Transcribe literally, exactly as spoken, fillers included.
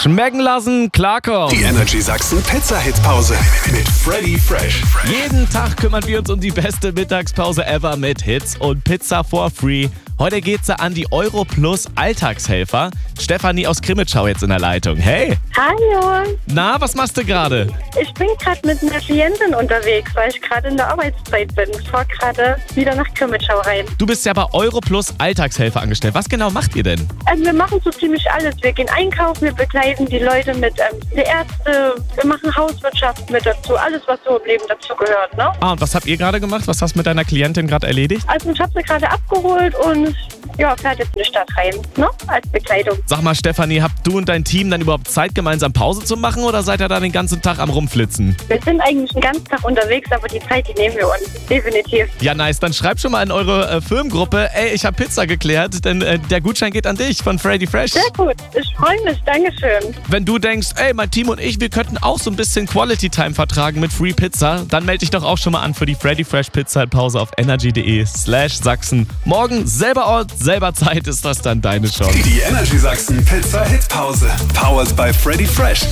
Schmecken lassen, klarkommen. Die Energy Sachsen Pizza-Hit-Pause mit Freddy Fresh. Jeden Tag kümmern wir uns um die beste Mittagspause ever mit Hits und Pizza for free. Heute geht's an die Europlus Alltagshelfer. Stefanie aus Krimitschau jetzt in der Leitung. Hey! Hallo! Na, was machst du gerade? Ich bin gerade mit einer Klientin unterwegs, weil ich gerade in der Arbeitszeit bin. Ich fahre gerade wieder nach Krimitschau rein. Du bist ja bei Europlus Alltagshelfer angestellt. Was genau macht ihr denn? Also wir machen so ziemlich alles. Wir gehen einkaufen, wir begleiten die Leute mit ähm, der Ärzte, wir machen Hauswirtschaft mit dazu. Alles, was so im Leben dazu gehört, ne? Ah, und was habt ihr gerade gemacht? Was hast du mit deiner Klientin gerade erledigt? Also ich habe sie gerade abgeholt und ja, fährt jetzt in die Stadt rein, ne? Als Begleitung. Sag mal, Stefanie, habt du und dein Team dann überhaupt Zeit, gemeinsam Pause zu machen oder seid ihr da den ganzen Tag am Rumflitzen? Wir sind eigentlich den ganzen Tag unterwegs, aber die Zeit, die nehmen wir uns. Definitiv. Ja, nice. Dann schreib schon mal in eure äh, Firmengruppe, ey, ich hab Pizza geklärt, denn äh, der Gutschein geht an dich von Freddy Fresh. Sehr gut. Ich freue mich. Dankeschön. Wenn du denkst, ey, mein Team und ich, wir könnten auch so ein bisschen Quality Time vertragen mit Free Pizza, dann melde dich doch auch schon mal an für die Freddy Fresh Pizza Pause auf energy.de slash Sachsen. Morgen selber Ort, selber Zeit ist das dann deine Chance. Die Energy Sachsen Pizza-Hit-Pause. Powered by Freddy Fresh.